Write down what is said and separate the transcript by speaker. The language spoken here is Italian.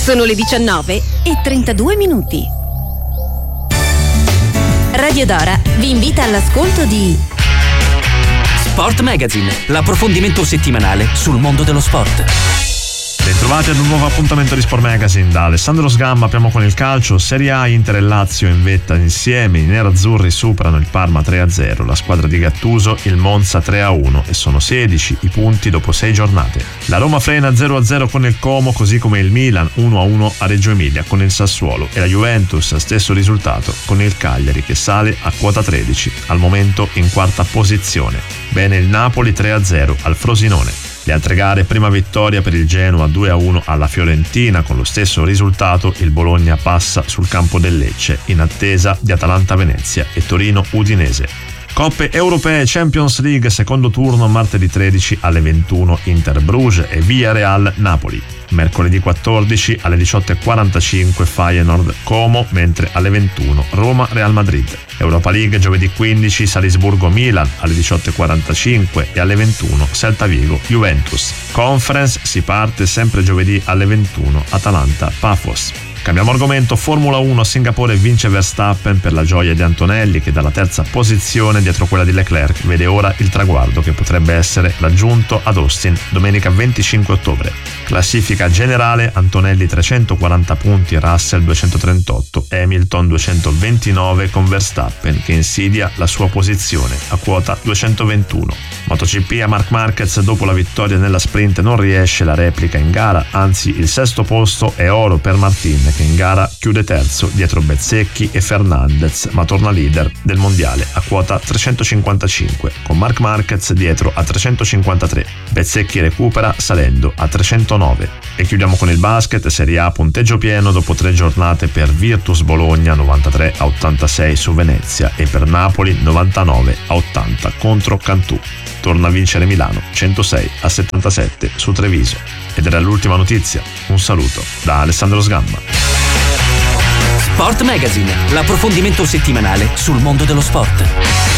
Speaker 1: Sono le 19:32. Radio Dora vi invita all'ascolto di
Speaker 2: Sport Magazine, l'approfondimento settimanale sul mondo dello sport.
Speaker 3: Bentrovati ad un nuovo appuntamento di Sport Magazine da Alessandro Sgamma. Apriamo con il calcio. Serie A, Inter e Lazio in vetta insieme. I nerazzurri superano il Parma 3-0, la squadra di Gattuso il Monza 3-1 e sono 16 i punti dopo 6 giornate. La Roma frena 0-0 con il Como, così come il Milan 1-1 a Reggio Emilia con il Sassuolo, e la Juventus stesso risultato con il Cagliari che sale a quota 13, al momento in quarta posizione. Bene il Napoli 3-0 al Frosinone. Le altre gare: prima vittoria per il Genoa 2-1 alla Fiorentina, con lo stesso risultato il Bologna passa sul campo del Lecce in attesa di Atalanta-Venezia e Torino-Udinese. Coppe europee, Champions League, secondo turno martedì 13 alle 21 Inter-Bruges e Villarreal-Napoli. Mercoledì 14 alle 18:45 Feyenoord-Como, mentre alle 21 Roma-Real Madrid. Europa League giovedì 15 Salisburgo-Milan alle 18:45 e alle 21 Celta-Vigo-Juventus. Conference si parte sempre giovedì alle 21 Atalanta-Pafos. Cambiamo argomento. Formula 1, Singapore vince Verstappen per la gioia di Antonelli, che dalla terza posizione dietro quella di Leclerc vede ora il traguardo che potrebbe essere raggiunto ad Austin domenica 25 ottobre. Classifica generale: Antonelli 340 punti, Russell 238, Hamilton 229, con Verstappen che insidia la sua posizione a quota 221. MotoGP, a Marc Marquez dopo la vittoria nella sprint non riesce la replica in gara, anzi il sesto posto è oro per Martin, che in gara chiude terzo dietro Bezzecchi e Fernandez, ma torna leader del mondiale a quota 355, con Marc Marquez dietro a 353. Bezzecchi recupera salendo a 309. E chiudiamo con il basket. Serie A, punteggio pieno dopo 3 giornate per Virtus Bologna 93-86 su Venezia e per Napoli 99-80 contro Cantù. Torna a vincere Milano 106-77 su Treviso. Ed era l'ultima notizia. Un saluto da Alessandro Sgamma.
Speaker 2: Sport Magazine, l'approfondimento settimanale sul mondo dello sport.